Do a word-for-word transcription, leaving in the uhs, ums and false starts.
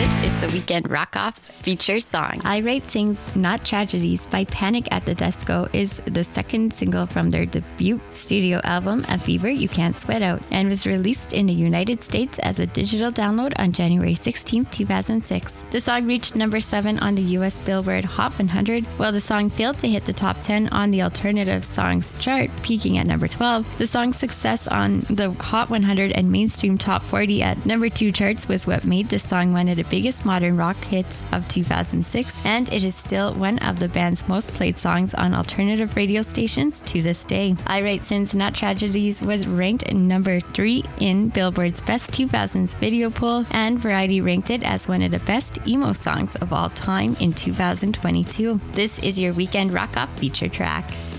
This is the Weekend Rock-Off's feature song. I-Rate sings Not Tragedies by Panic at the Disco is the second single from their debut studio album, A Fever You Can't Sweat Out, and was released in the United States as a digital download on January sixteenth, two thousand six. The song reached number seven on the U S Billboard Hot one hundred, while the song failed to hit the top ten on the Alternative Songs chart, peaking at number twelve. The song's success on the Hot one hundred and mainstream top forty at number two charts was what made this song one of the biggest modern rock hits of two thousand six, and it is still one of the band's most played songs on alternative radio stations to this day. I-Rate Sins Not Tragedies was ranked number three in Billboard's Best two thousands video poll, and Variety ranked it as one of the best emo songs of all time in two thousand twenty-two. This is your Weekend Rock-Off feature track.